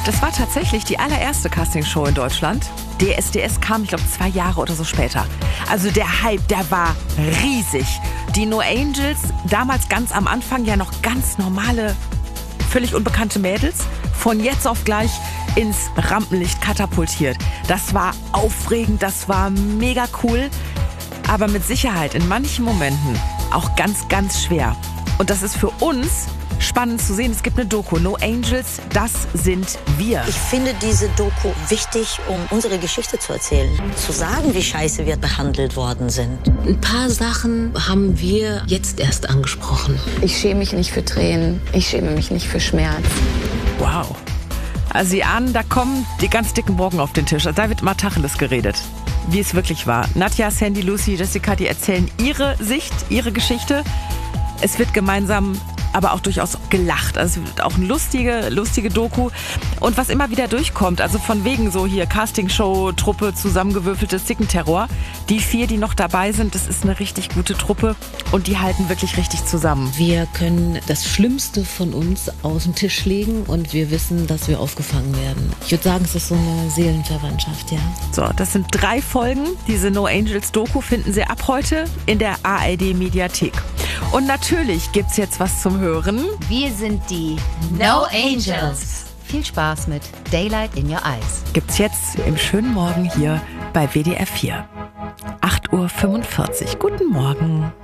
Das war tatsächlich die allererste Castingshow in Deutschland. DSDS kam, ich glaube, 2 Jahre oder so später. Also der Hype, der war riesig. Die No Angels, damals ganz am Anfang ja noch ganz normale, völlig unbekannte Mädels, von jetzt auf gleich ins Rampenlicht katapultiert. Das war aufregend, das war mega cool, aber mit Sicherheit in manchen Momenten auch ganz, ganz schwer. Und das ist für uns spannend zu sehen. Es gibt eine Doku, No Angels, das sind wir. Ich finde diese Doku wichtig, um unsere Geschichte zu erzählen. Zu sagen, wie scheiße wir behandelt worden sind. Ein paar Sachen haben wir jetzt erst angesprochen. Ich schäme mich nicht für Tränen. Ich schäme mich nicht für Schmerz. Wow. Also Sie ahnen, da kommen die ganz dicken Brocken auf den Tisch. Da wird mal Tacheles geredet, wie es wirklich war. Nadja, Sandy, Lucy, Jessica, die erzählen ihre Sicht, ihre Geschichte. Es wird gemeinsam aber auch durchaus gelacht. Also es wird auch eine lustige Doku. Und was immer wieder durchkommt, also von wegen so hier Castingshow-Truppe, zusammengewürfeltes Zickenterror. Die 4, die noch dabei sind, das ist eine richtig gute Truppe und die halten wirklich richtig zusammen. Wir können das Schlimmste von uns auf den Tisch legen und wir wissen, dass wir aufgefangen werden. Ich würde sagen, es ist so eine Seelenverwandtschaft, ja. So, das sind 3 Folgen. Diese No Angels Doku finden Sie ab heute in der ARD Mediathek. Und natürlich gibt's jetzt was zum Hören. Wir sind die No Angels. Viel Spaß mit Daylight in Your Eyes. Gibt's jetzt im schönen Morgen hier bei WDR 4. 8:45 Uhr. Guten Morgen.